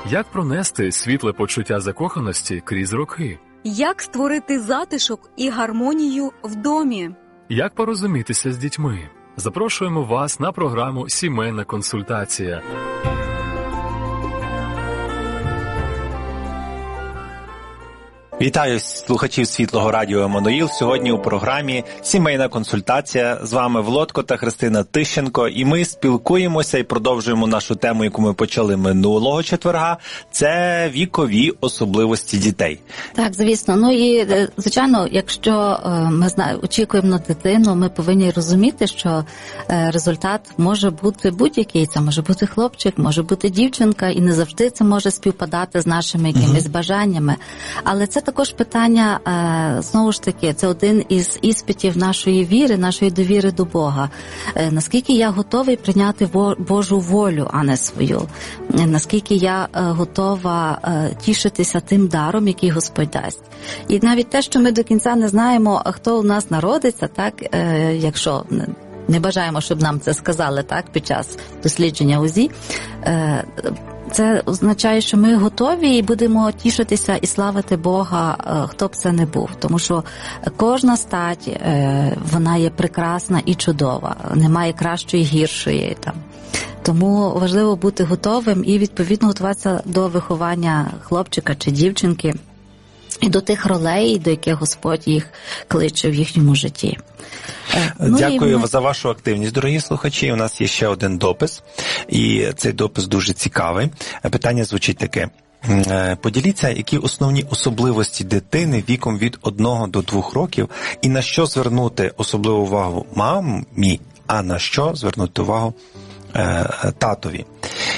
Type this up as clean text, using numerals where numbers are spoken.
Як пронести світле почуття закоханості крізь роки? Як створити затишок і гармонію в домі? Як порозумітися з дітьми? Запрошуємо вас на програму «Сімейна консультація». Вітаю слухачів Світлого радіо Еммануїл. Сьогодні у програмі «Сімейна консультація». З вами Володко та Христина Тищенко. І ми спілкуємося і продовжуємо нашу тему, яку ми почали минулого четверга. Це вікові особливості дітей. Так, звісно. Ну і, звичайно, якщо ми очікуємо на дитину, ми повинні розуміти, що результат може бути будь-який. Це може бути хлопчик, може бути дівчинка, і не завжди це може співпадати з нашими якимись бажаннями. Але це також питання, знову ж таки, це один із іспитів нашої віри, нашої довіри до Бога. Наскільки я готовий прийняти Божу волю, а не свою? Наскільки я готова тішитися тим даром, який Господь дасть? І навіть те, що ми до кінця не знаємо, хто у нас народиться, так, якщо не бажаємо, щоб нам це сказали, так, під час дослідження УЗІ, це означає, що ми готові і будемо тішитися і славити Бога, хто б це не був. Тому що кожна стать, вона є прекрасна і чудова. Немає кращої, гіршої. Там. Тому важливо бути готовим і, відповідно, готуватися до виховання хлопчика чи дівчинки і до тих ролей, до яких Господь їх кличе в їхньому житті. Дякую за вашу активність, дорогі слухачі. У нас є ще один допис, і цей допис дуже цікавий. Питання звучить таке. Поділіться, які основні особливості дитини віком від 1 до 2 років, і на що звернути особливу увагу мамі, а на що звернути увагу татові.